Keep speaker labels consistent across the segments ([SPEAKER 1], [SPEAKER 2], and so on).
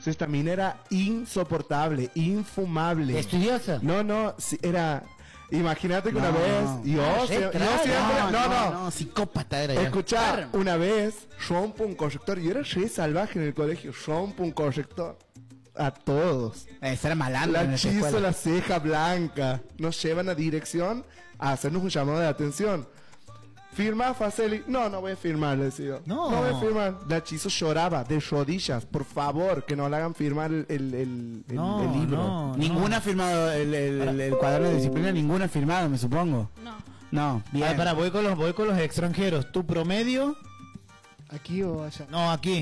[SPEAKER 1] Esta mina era insoportable, infumable.
[SPEAKER 2] ¿Estudiosa?
[SPEAKER 1] No, sí, era... Imagínate que una vez... Yo siempre... No,
[SPEAKER 3] psicópata era.
[SPEAKER 1] Escuchar, una vez rompo un corrector. Yo era re salvaje en el colegio. Rompo un corrector a todos.
[SPEAKER 3] Era malandro en
[SPEAKER 1] La
[SPEAKER 3] esa
[SPEAKER 1] chizo,
[SPEAKER 3] escuela.
[SPEAKER 1] la ceja blanca. Nos llevan a dirección a hacernos un llamado de atención. ¿Firma, Faceli? No voy a firmar, le decía. No voy a firmar. La chizo lloraba de rodillas. Por favor, que no le hagan firmar el libro.
[SPEAKER 3] Ninguna ha firmado el cuaderno de disciplina, ninguna ha firmado, me supongo. No, bien.
[SPEAKER 4] Pará, voy con los extranjeros. ¿Tu promedio?
[SPEAKER 5] ¿Aquí o allá?
[SPEAKER 4] No, aquí.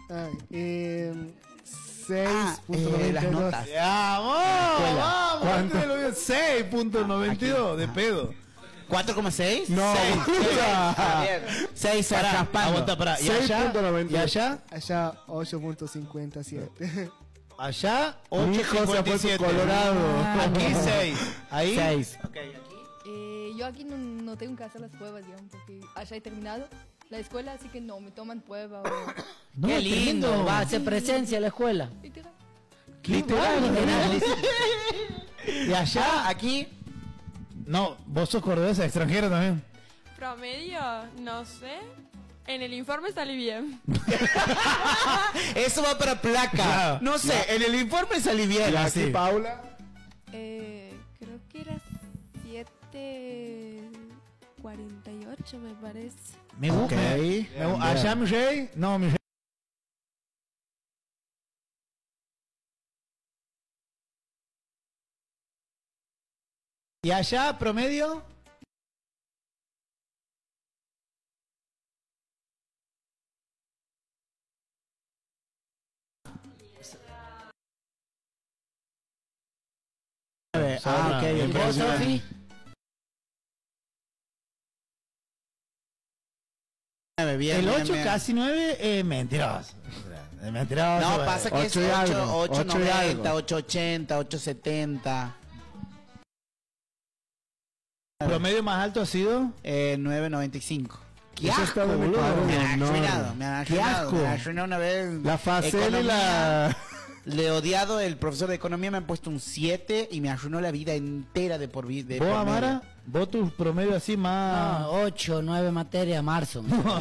[SPEAKER 5] 6.92.
[SPEAKER 3] las notas.
[SPEAKER 4] ¡Vamos!
[SPEAKER 1] ¿Cuánto?
[SPEAKER 4] 6.92 de pedo.
[SPEAKER 3] 4,6.
[SPEAKER 1] No,
[SPEAKER 3] 6
[SPEAKER 4] Aguanta, pará. ¿Y allá?
[SPEAKER 1] 6.92.
[SPEAKER 4] ¿Y allá?
[SPEAKER 5] Allá 8.57.
[SPEAKER 4] Allá,
[SPEAKER 1] Mi hijo se fue
[SPEAKER 4] 8.57.
[SPEAKER 1] colorado.
[SPEAKER 4] Aquí 6. Ahí
[SPEAKER 3] 6.
[SPEAKER 6] Yo aquí no tengo que hacer las pruebas, digamos, porque allá he terminado la escuela, así que no me toman prueba.
[SPEAKER 2] No, qué lindo. Va a hacer presencia a la escuela.
[SPEAKER 4] Literal. ¿Y allá?
[SPEAKER 3] Aquí.
[SPEAKER 4] No, vos sos cordobesa, extranjero también.
[SPEAKER 7] Promedio, no sé. En el informe salí bien.
[SPEAKER 3] Eso va para placa.
[SPEAKER 4] Claro.
[SPEAKER 3] No sé, en el informe salí bien.
[SPEAKER 1] ¿Y aquí, Paula?
[SPEAKER 7] Creo que era 7.48, me parece.
[SPEAKER 4] Me gusta. ¿Allá, mi rey? No, mi rey. ¿Y allá, promedio?
[SPEAKER 3] Ok,
[SPEAKER 2] ¿Y vos, Sofi?
[SPEAKER 3] 9, bien.
[SPEAKER 4] El
[SPEAKER 3] bien,
[SPEAKER 4] 8,
[SPEAKER 3] bien.
[SPEAKER 4] casi 9, mentiroso. Mentiroso.
[SPEAKER 3] No, pasa que es 8.90,
[SPEAKER 1] 8
[SPEAKER 3] 8.80, 8.70.
[SPEAKER 4] ¿Promedio más alto ha sido?
[SPEAKER 3] 9.95.
[SPEAKER 1] ¿Qué asco, boludo?
[SPEAKER 3] Me han arruinado una vez.
[SPEAKER 1] La Faceli y
[SPEAKER 3] Economía.
[SPEAKER 1] la...
[SPEAKER 3] Le he odiado, el profesor de economía me han puesto un 7 y me arruinó la vida entera de por vida.
[SPEAKER 4] ¿Vos, Amara? ¿Vos tu promedio así más...?
[SPEAKER 2] 8, 9 materias, marzo.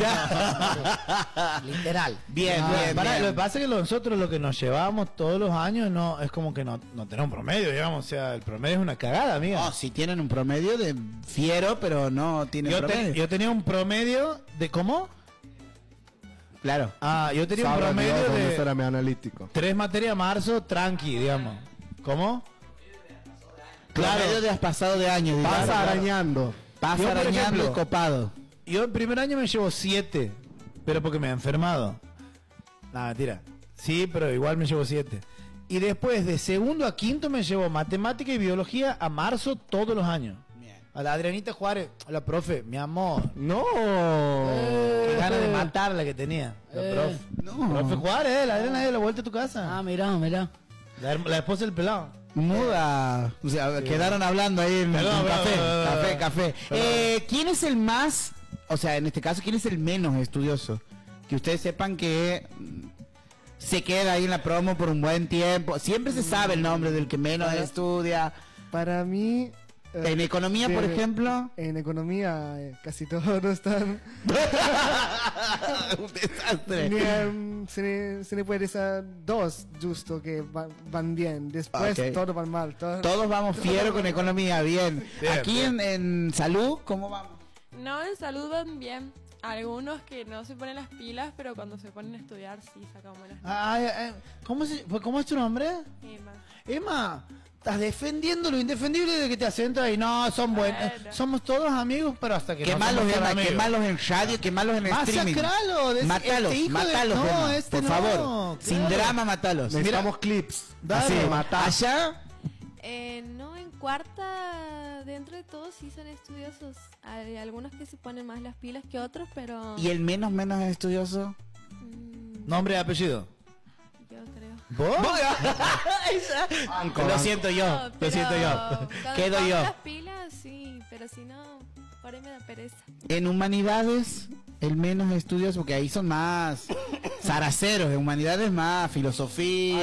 [SPEAKER 2] Literal.
[SPEAKER 3] Bien, bien,
[SPEAKER 4] Pará,
[SPEAKER 3] bien.
[SPEAKER 4] lo que pasa es que nosotros lo que nos llevamos todos los años no es como que no tenemos un promedio, digamos. O sea, el promedio es una cagada, amiga.
[SPEAKER 3] No, si tienen un promedio de fiero, pero no tienen promedio.
[SPEAKER 4] Yo tenía un promedio de... ¿Cómo?
[SPEAKER 3] Claro.
[SPEAKER 4] Yo tenía un
[SPEAKER 1] Sabrá
[SPEAKER 4] promedio
[SPEAKER 1] Dios dónde
[SPEAKER 4] de
[SPEAKER 1] estará mi analítico.
[SPEAKER 4] 3 materias marzo, tranqui, digamos. ¿Cómo?
[SPEAKER 3] Promedio de has pasado de año.
[SPEAKER 1] Pasa
[SPEAKER 3] digamos.
[SPEAKER 1] arañando.
[SPEAKER 3] Pasa
[SPEAKER 4] Yo, por
[SPEAKER 3] arañando
[SPEAKER 4] ejemplo,
[SPEAKER 3] y copado.
[SPEAKER 4] Yo en primer año me llevo 7, pero porque me he enfermado. Nada, mentira. Sí, pero igual me llevo 7. Y después de segundo a quinto me llevo matemática y biología a marzo todos los años.
[SPEAKER 3] Bien.
[SPEAKER 4] A la Adrianita Juárez, a la profe, mi amor.
[SPEAKER 1] No.
[SPEAKER 4] Qué ganas de matarla que tenía. La profe.
[SPEAKER 3] No.
[SPEAKER 4] Profe Juárez, la Adriana de la vuelta a tu casa.
[SPEAKER 2] Mirá.
[SPEAKER 4] La esposa del pelado.
[SPEAKER 3] Muda. O sea, quedaron hablando ahí en
[SPEAKER 4] Perdón,
[SPEAKER 3] café. ¿Quién es el más, o sea, en este caso, quién es el menos estudioso? Que ustedes sepan que se queda ahí en la promo por un buen tiempo. Siempre se sabe el nombre del que menos estudia.
[SPEAKER 5] Para mí...
[SPEAKER 3] En economía, por ejemplo.
[SPEAKER 5] En economía casi todos están...
[SPEAKER 3] Un desastre.
[SPEAKER 5] Se le puede decir 2 justo que van bien. Después
[SPEAKER 3] Ok.
[SPEAKER 5] todos van mal.
[SPEAKER 3] Todos vamos fieros con economía, bien.
[SPEAKER 4] Bien,
[SPEAKER 3] Aquí
[SPEAKER 4] bien.
[SPEAKER 3] en salud, ¿cómo vamos?
[SPEAKER 7] No, en salud van bien. Algunos que no se ponen las pilas, pero cuando se ponen a estudiar sí sacan buenas notas.
[SPEAKER 4] ¿Cómo es tu nombre?
[SPEAKER 7] Emma.
[SPEAKER 4] Emma, estás defendiendo lo indefendible de que te asentas y no, son buenos.
[SPEAKER 7] Bueno.
[SPEAKER 4] Somos todos amigos, pero hasta que
[SPEAKER 3] Quemalos,
[SPEAKER 4] no somos
[SPEAKER 3] Emma,
[SPEAKER 4] amigos.
[SPEAKER 3] quemalos en radio, quemalos en streaming.
[SPEAKER 4] Masacralo,
[SPEAKER 3] Mátalos,
[SPEAKER 4] este hijo
[SPEAKER 3] mátalos,
[SPEAKER 4] no,
[SPEAKER 3] Emma,
[SPEAKER 4] este
[SPEAKER 3] por
[SPEAKER 4] no,
[SPEAKER 3] favor.
[SPEAKER 4] claro.
[SPEAKER 3] Sin drama, mátalos.
[SPEAKER 1] Necesitamos clips.
[SPEAKER 4] Dale.
[SPEAKER 1] Así,
[SPEAKER 3] Allá,
[SPEAKER 7] No, en cuarta, dentro de todos sí son estudiosos. Hay algunos que se ponen más las pilas que otros, pero
[SPEAKER 3] ¿y el menos estudioso?
[SPEAKER 4] Nombre y apellido.
[SPEAKER 7] yo creo.
[SPEAKER 4] ¿Vos?
[SPEAKER 3] Lo siento yo,
[SPEAKER 7] No,
[SPEAKER 3] lo
[SPEAKER 7] pero
[SPEAKER 3] siento yo.
[SPEAKER 7] cuando
[SPEAKER 3] Quedo
[SPEAKER 7] pongo
[SPEAKER 3] yo.
[SPEAKER 7] las pilas, sí, pero si no, por ahí me da pereza.
[SPEAKER 3] En humanidades, el menos estudioso, porque ahí son más zaraceros. En humanidades más filosofía.